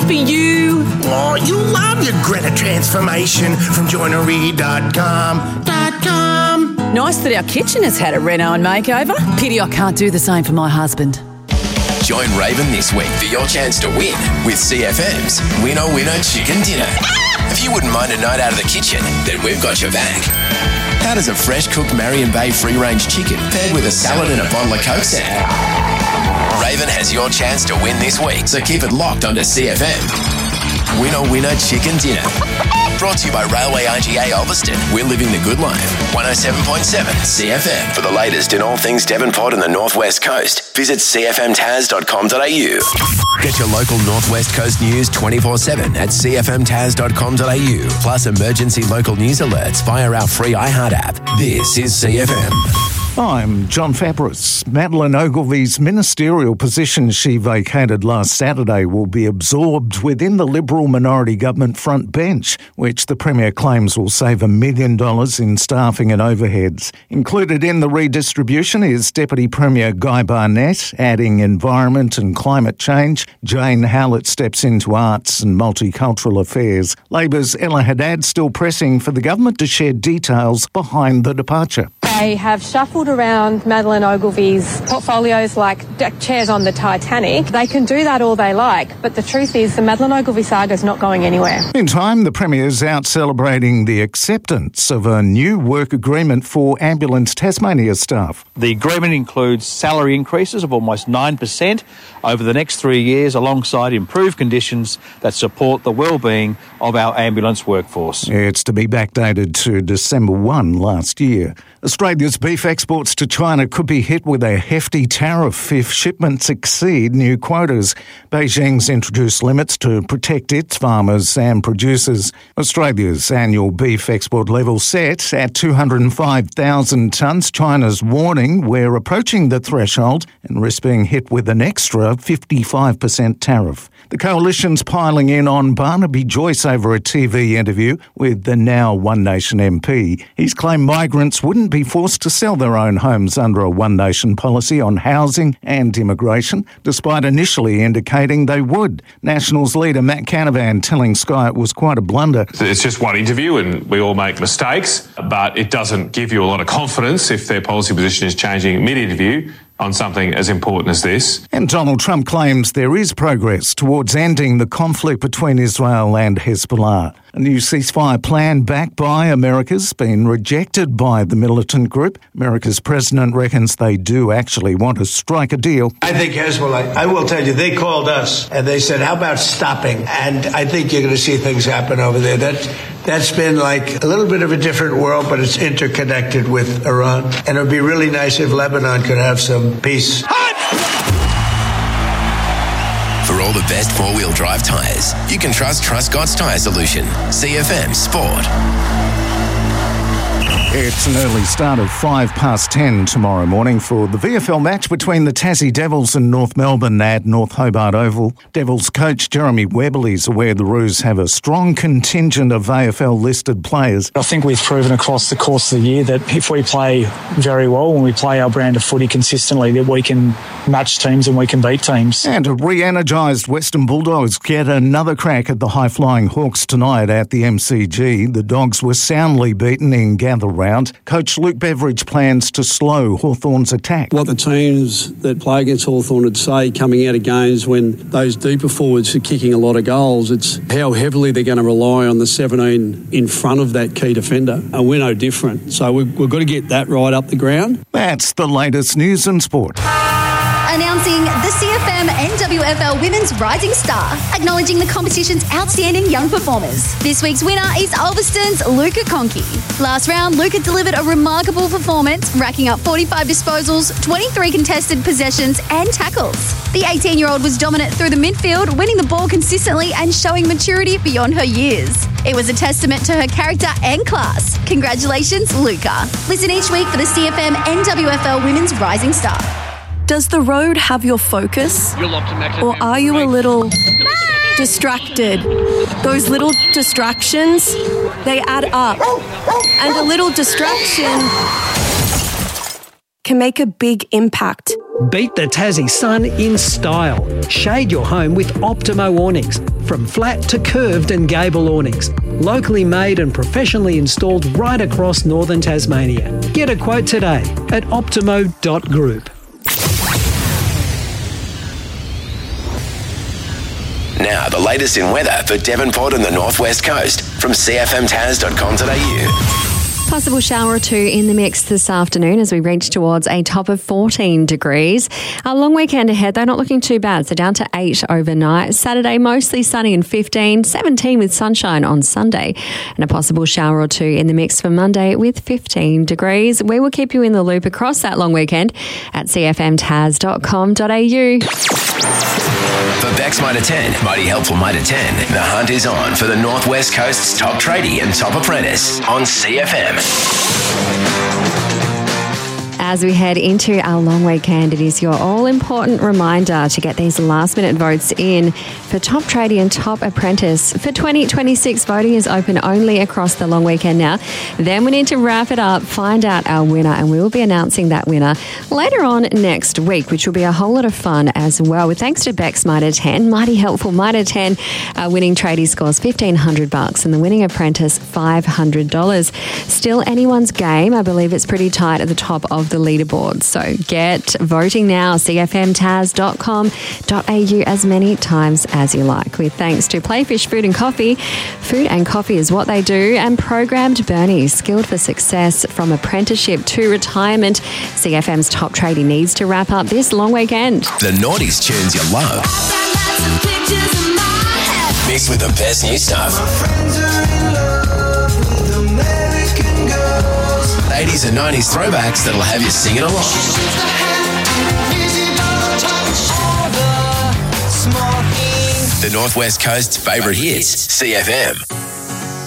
for you. Oh, you love your Greta transformation from joinery.com. Nice that our kitchen has had a reno and makeover. Pity I can't do the same for my husband. Join Raven this week for your chance to win with CFM's Winner Winner Chicken Dinner. If you wouldn't mind a night out of the kitchen, then we've got your back. How does a fresh cooked Marion Bay free-range chicken paired with a salad and a bottle of Coke sound? Raven has your chance to win this week, so keep it locked onto CFM. Winner Winner Chicken Dinner. Brought to you by Railway IGA Ulverston. We're living the good life. 107.7 CFM. For the latest in all things Devonport and the North West Coast, visit cfmtaz.com.au. Get your local North West Coast news 24/7 at cfmtaz.com.au. Plus emergency local news alerts via our free iHeart app. This is CFM. I'm John Fabris. Madeleine Ogilvy's ministerial position she vacated last Saturday will be absorbed within the Liberal minority government front bench, which the Premier claims will save $1 million in staffing and overheads. Included in the redistribution is Deputy Premier Guy Barnett, adding environment and climate change. Jane Howlett steps into arts and multicultural affairs. Labor's Ella Haddad still pressing for the government to share details behind the departure. They have shuffled around Madeleine Ogilvy's portfolios like deck chairs on the Titanic. They can do that all they like, but the truth is the Madeleine Ogilvy saga is not going anywhere. Meantime, the Premier's out celebrating the acceptance of a new work agreement for Ambulance Tasmania staff. The agreement includes salary increases of almost 9% over the next 3 years, alongside improved conditions that support the well-being of our ambulance workforce. It's to be backdated to December 1 last year. Australia's beef exports to China could be hit with a hefty tariff if shipments exceed new quotas. Beijing's introduced limits to protect its farmers and producers. Australia's annual beef export level set at 205,000 tonnes. China's warning we're approaching the threshold and risk being hit with an extra 55% tariff. The coalition's piling in on Barnaby Joyce over a TV interview with the now One Nation MP. He's claimed migrants wouldn't be forced to sell their own homes under a One Nation policy on housing and immigration, despite initially indicating they would. Nationals leader Matt Canavan telling Sky it was quite a blunder. It's just one interview and we all make mistakes, but it doesn't give you a lot of confidence if their policy position is changing mid-interview on something as important as this. And Donald Trump claims there is progress towards ending the conflict between Israel and Hezbollah. A new ceasefire plan backed by America's been rejected by the militant group. America's president reckons they do actually want to strike a deal. I think Hezbollah, I will tell you, they called us and they said, how about stopping? And I think you're going to see things happen over there. That's been like a little bit of a different world, but it's interconnected with Iran. And it would be really nice if Lebanon could have some peace. For all the best four-wheel drive tyres, you can trust Truscott's Tyre Solution. CFM Sport. It's an early start of 10:05 tomorrow morning for the VFL match between the Tassie Devils and North Melbourne at North Hobart Oval. Devils coach Jeremy Webberley is aware the Roos have a strong contingent of AFL-listed players. I think we've proven across the course of the year that if we play very well and we play our brand of footy consistently, that we can match teams and we can beat teams. And a re-energised Western Bulldogs get another crack at the high-flying Hawks tonight at the MCG. The Dogs were soundly beaten in Gather Round. Coach Luke Beveridge plans to slow Hawthorn's attack. What the teams that play against Hawthorn would say coming out of games when those deeper forwards are kicking a lot of goals, it's how heavily they're going to rely on the 17 in front of that key defender. And we're no different. So we've got to get that right up the ground. That's the latest news and sport. Announcing the CFM NWFL Women's Rising Star, acknowledging the competition's outstanding young performers. This week's winner is Ulverston's Luca Conkey. Last round, Luca delivered a remarkable performance, racking up 45 disposals, 23 contested possessions and tackles. The 18-year-old was dominant through the midfield, winning the ball consistently and showing maturity beyond her years. It was a testament to her character and class. Congratulations, Luca. Listen each week for the CFM NWFL Women's Rising Star. Does the road have your focus? Or are you a little distracted? Those little distractions, they add up. And a little distraction can make a big impact. Beat the Tassie sun in style. Shade your home with Optimo awnings. From flat to curved and gable awnings. Locally made and professionally installed right across northern Tasmania. Get a quote today at optimo.group. Now, the latest in weather for Devonport and the Northwest Coast from cfmtaz.com.au. Possible shower or two in the mix this afternoon as we reach towards a top of 14 degrees. A long weekend ahead, though, not looking too bad. So down to 8 overnight. Saturday, mostly sunny and 15, 17 with sunshine on Sunday. And a possible shower or two in the mix for Monday with 15 degrees. We will keep you in the loop across that long weekend at cfmtaz.com.au. For Bex Mitre 10, Mighty Helpful Mitre 10, the hunt is on for the Northwest Coast's top tradie and top apprentice on CFM. As we head into our long weekend, it is your all-important reminder to get these last-minute votes in for Top Tradie and Top Apprentice. For 2026, voting is open only across the long weekend now. Then we need to wrap it up, find out our winner, and we will be announcing that winner later on next week, which will be a whole lot of fun as well. With thanks to Bex Mitre 10, Mighty Helpful Mitre 10, our winning tradie scores $1,500 and the winning apprentice $500. Still anyone's game. I believe it's pretty tight at the top of the leaderboard. So get voting now, cfmtaz.com.au as many times as you like. With thanks to Playfish Food and Coffee. Food and coffee is what they do. And Programmed Bernie, skilled for success from apprenticeship to retirement. CFM's top tradie needs to wrap up this long weekend. The naughties tunes you love. Mixed with the best new stuff. 80s and 90s throwbacks that'll have you singing along. The Northwest Coast's favourite hits, CFM.